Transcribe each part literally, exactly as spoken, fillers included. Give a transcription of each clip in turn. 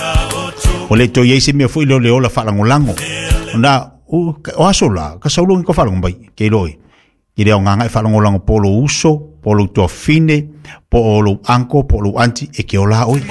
O le to ye se me foi lo le ola falango lango. Na o o asola, ka saulong ko falango bai, ke loi. Ke le nganga falango lango polo uso, polo to fine, polo anko, polo anti e ke ola oi.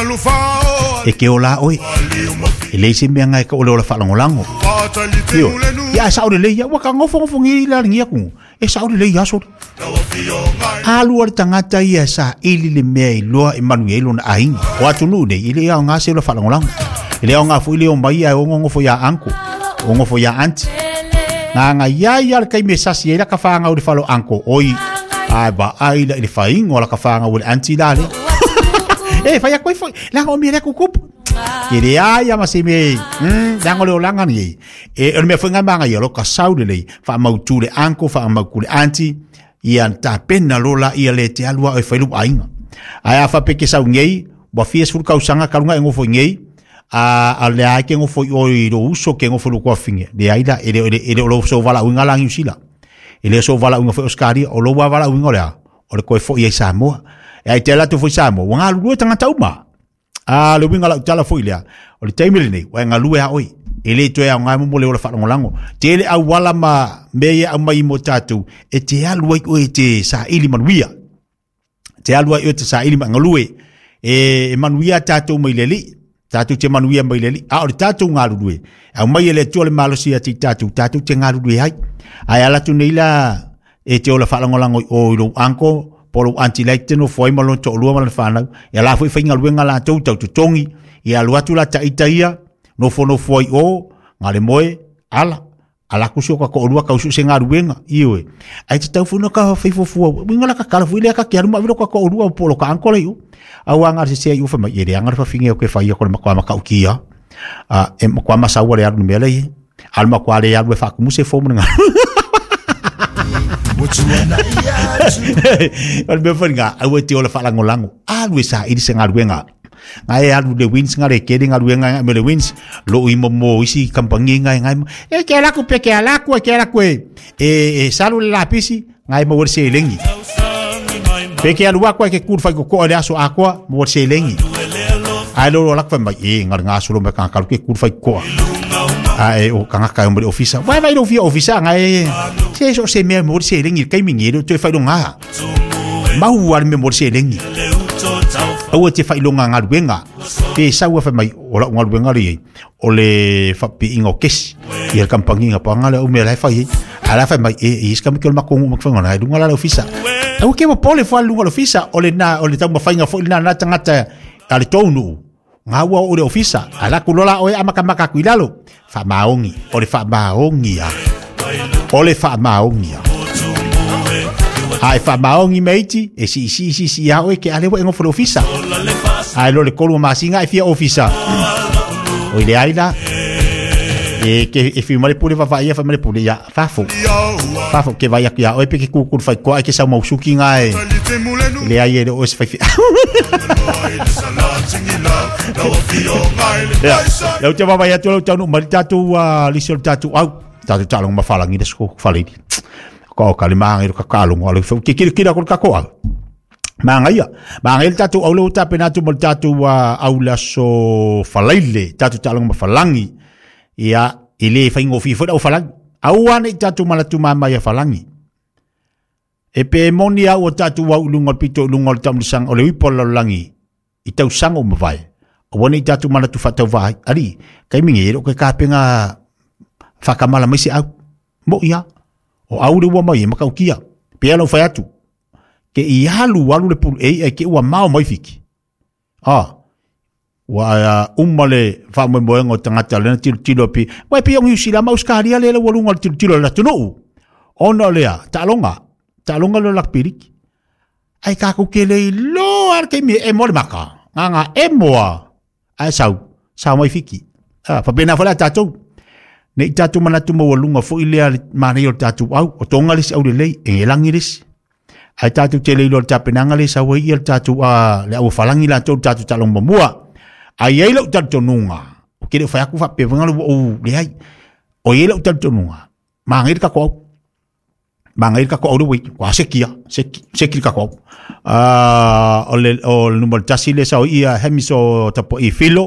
E ke ola oi. E le se me nga ka ola falango lango. Yo, ya saule le ya waka ngofo ngofo ngi la ngi ku. E saule le ya so. Alu ar tangata ia sa ili le mea loa Emmanuel on aing. O atu nu de ile ya nga se lo falango lango. Ile nga fu ile o mai ai o ngofo ya anko. O ngofo ya anti. Nga nga ya ya kai me sasi ila ka fanga o le falo anko oi. Ai ba ai la ile faing o la ka fanga o le anti dale. Eh fa ya koi foi. La o mi le ku kup. Kiri ya ma se me. Mm, dango le olanga ni. E o me foi nga manga yo lo ka saude le fa mau tu le anko fa mau ku le anti. Ia ta pena lola ia le te alua e failu ainga. Ai afa peke sau ngei, wa fies furu kausanga karunga ngofo ngei, a a le ai ke ngofo o i ro uso ke ngofo lu kwa finge. De aida ele ele ele lo so vala unga lang usila. Ele so vala unga fo Oscari o lo wa vala unga lea. O le ko fo ia Samoa. E ai tela tu fo Samoa, wa lu tanga tauma. A le winga la tala fo ilea. O le taimile nei, wa nga lu e oi. Ele to ya ngai mo le o fa ngolango tele a wala ma me ya mai mo tatu e te alu o te sa ili manuia te alu o te sa ili mangalue e manuia tatu mai leli tatu te manuia mai leli a o tatu ngalu due a mai le to le malosia ti tatu tatu te ngalu due ai ai ala tu neila e te o la fa ngolango o ro anko polo anti like no foi malo to lu mal fa na ya la foi finga luenga la to to tongi ya lu atu la taitaia no fono foi o ngale moe ala ala kusio ka ko lua ka usu senga ruenga iwe ai te tau fono ka faifo fu winga ka kala fu ile ka kiaru ma viro ka ko lua polo ka ankola yu awanga se se yu fa ma ire anga fa finge ko fa ia ko ma kwa ma ka ukia a em kwa ma sa wale adu mele yi alma kwa le ya fa ku se fo mo nga al be fanga awe ti ola fa lango lango alwe sa iri senga ruenga ngai alu de wins ngare kedi ngalu ngai me de wins lo i mo isi kampangi ngai ngai e ke la ku pe ke la ku ke la ku e e salu la pisi ngai mo worse lengi pe ke alu ku ke kur fa ko ko aso akwa mo worse lengi ai lo la fa mai e ngar nga sulo me kan kalu ke kur fa ko ai o kan ka mo ofisa vai vai do fi ofisa ngai se so se me mo worse lengi kai mingi do to fa do nga mau war me mo worse lengi o te fai longa ngā ruenga pe sau fa mai o la ngā ruenga ri o le fa pi ingo kes i el kampangi nga pa ngale o me la fai ala fa mai e iska mi ko makongu mak fanga na dunga la ofisa o ke mo pole fa lunga ofisa o le na o le tau fai nga fo na na tangata ale tonu nga wa o le ofisa ala kulola o amaka maka kuilalo fa maongi o le fa maongi ya o le fa maongi ya ai fa maongi meiti e si si si si ya o ke ale wo ngofo ofisa ai lo le kolu masinga e fia ofisa o ile aida e ke e fi male pule fa fa ia fa male pule ya fa fo fa fo ke vai ya o pe ke ku ku fa ko ai ke sa mo suki ngai le ai o se fa ya ya o te va ya to to no mal tatu a lisol tatu au tatu talo ma fala ngi desko fali ko kalima ngi ka kalu ngol ke ke kira ko ka ko manga ia manga il tatu au lo tape na tu mal tatu wa au la so falaile tatu talo ma falangi ia ile fa ingo fi fo au falangi au ane tatu mala tu mama ya falangi e pe moni au tatu wa ulungol pito ulungol tam sang ole wipol langi i tau sango ma vai o wani tatu mala tu fatau vai ali kai mingi ro ke ka penga fakamala mai si au mo ia o au le wa mai ma ka ukia pe alo fa atu ke i halu walu le pul e ke wa mau mai fiki ah wa umale fa mo mo ngo tangata le til tilo pi wa pi yung usila mau skari ale le walu ngol til tilo la tuno ona le ta longa ta longa lo lakpirik ai ka ku ke le lo ar ke mi e mo le maka nga e mo ai sau sau mai fiki ah fa bena fa la tatu ne tatu mana tu mo walu ngo fo ile ma ne yo tatu au o tonga le au le e langiris ai tatu tele lo tapenanga le sawe i tatu a le au falangi la tatu tatu talong mamua ai ai lo tatu nunga o ke le fa ku fa pe vanga lo o le ai o ye lo tatu nunga mangir ka ko mangir ka ko o wi kwa sekia sekil ka ko a o le o number tasile sawe i hemiso tapo i filo